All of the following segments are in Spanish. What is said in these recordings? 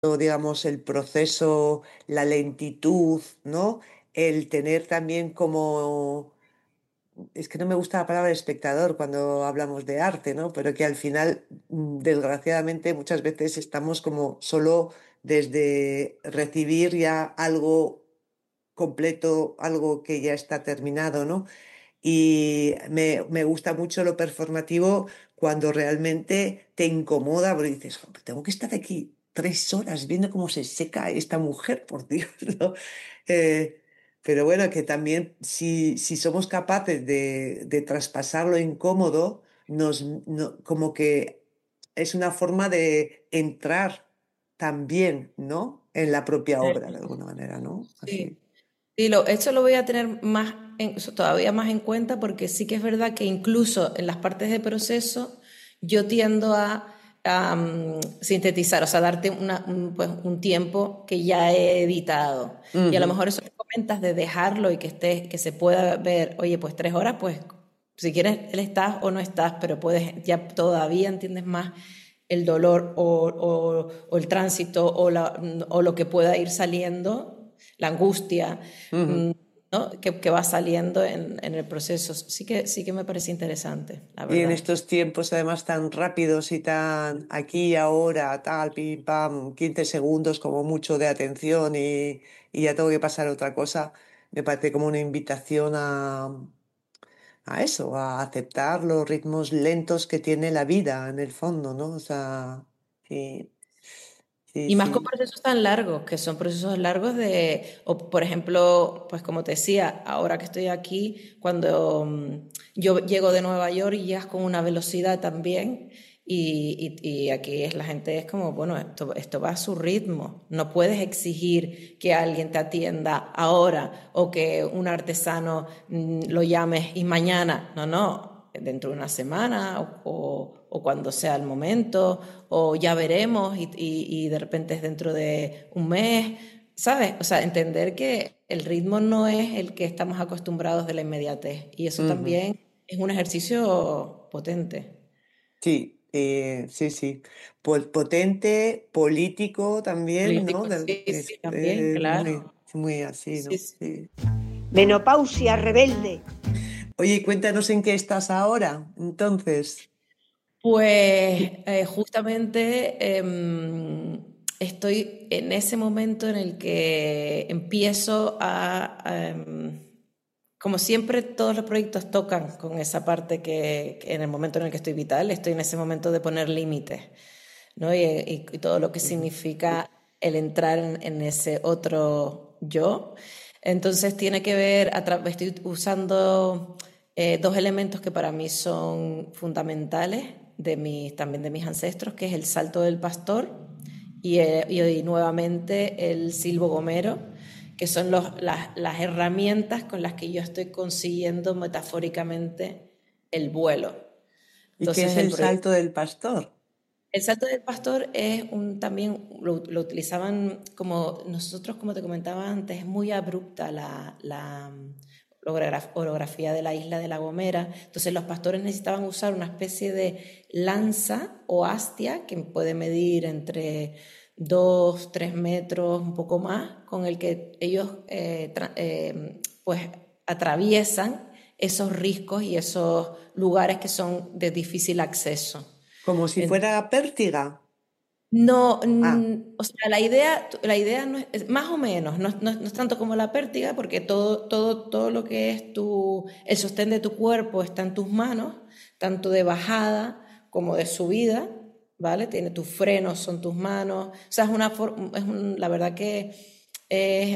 digamos, el proceso, la lentitud, ¿no? El tener también como, es que no me gusta la palabra espectador cuando hablamos de arte, ¿no? Pero que al final, desgraciadamente, muchas veces estamos como solo desde recibir ya algo completo, algo que ya está terminado, ¿no? Y me gusta mucho lo performativo cuando realmente te incomoda, porque dices: "Joder, tengo que estar aquí 3 horas viendo cómo se seca esta mujer, por Dios", ¿no? Eh, pero bueno, que también si somos capaces de traspasar lo incómodo, como que es una forma de entrar también, ¿no? En la propia obra, de alguna manera, ¿no? Sí. Así. Sí, eso lo voy a tener todavía más en cuenta porque sí que es verdad que incluso en las partes de proceso yo tiendo a sintetizar, o sea, darte pues, un tiempo que ya he editado. Y a lo Ujú, mejor eso que comentas de dejarlo y que se pueda ver, oye, pues 3 horas, pues si quieres, él estás o no estás, pero puedes, ya todavía entiendes más el dolor o el tránsito o lo que pueda ir saliendo, la angustia, ujú. ¿no? que va saliendo en el proceso. Sí que me parece interesante, la Y en verdad. estos tiempos además tan rápidos y tan aquí y ahora, tal, pim, pam, 15 segundos como mucho de atención y ya tengo que pasar a otra cosa, me parece como una invitación a eso, a aceptar los ritmos lentos que tiene la vida en el fondo, ¿no? O sea, sí, sí, Y más con sí. procesos tan largos, que son procesos largos o por ejemplo, pues como te decía, ahora que estoy aquí, cuando yo llego de Nueva York y llegas con una velocidad también, y aquí la gente es como, bueno, esto va a su ritmo, no puedes exigir que alguien te atienda ahora o que un artesano lo llames y mañana, no, dentro de una semana o cuando sea el momento, o ya veremos y de repente es dentro de un mes, ¿sabes? O sea, entender que el ritmo no es el que estamos acostumbrados de la inmediatez y eso Ujú. también es un ejercicio potente. Sí, sí, sí. Potente, político también, ¿no? Político, sí, sí, Es también, muy, claro. muy así, Sí, ¿no? sí. Sí. Menopausia rebelde. Oye, cuéntanos en qué estás ahora, entonces. Pues justamente estoy en ese momento en el que empiezo como siempre todos los proyectos tocan con esa parte que en el momento en el que estoy vital, estoy en ese momento de poner límites, ¿no? Y todo lo que Ujú. significa el entrar en ese otro yo. Entonces tiene que ver, estoy usando dos elementos que para mí son fundamentales también de mis ancestros, que es el salto del pastor y nuevamente el silbo gomero, que son las herramientas con las que yo estoy consiguiendo metafóricamente el vuelo. ¿Y qué Entonces es el el proyecto salto del pastor? el salto del pastor es también lo utilizaban como nosotros, como te comentaba antes, es muy abrupta la orografía de la isla de La Gomera. Entonces los pastores necesitaban usar una especie de lanza o hastia que puede medir entre 2, 3 metros, un poco más, con el que ellos pues atraviesan esos riscos y esos lugares que son de difícil acceso. Como si fuera pértiga. No, Ah, o sea, la idea no es más o menos, no es tanto como la pértiga, porque todo lo que es el sostén de tu cuerpo está en tus manos, tanto de bajada como de subida, ¿vale? Tiene tus frenos, son tus manos, o sea, la verdad que es,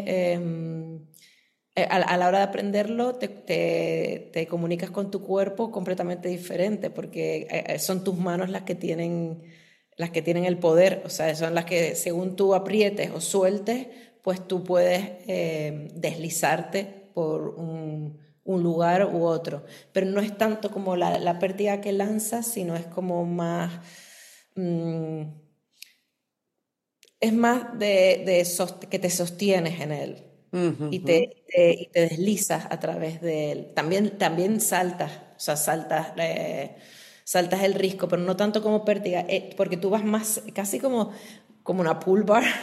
a la hora de aprenderlo te comunicas con tu cuerpo completamente diferente, porque son tus manos las que tienen el poder, o sea, son las que según tú aprietes o sueltes, pues tú puedes deslizarte por un lugar u otro. Pero no es tanto como la pértiga que lanzas, sino es como más, mm, es más que te sostienes en él ujú, y ujú. te deslizas a través de él. También saltas, o sea, saltas el risco, pero no tanto como pértiga, porque tú vas más, casi como como una pool bar.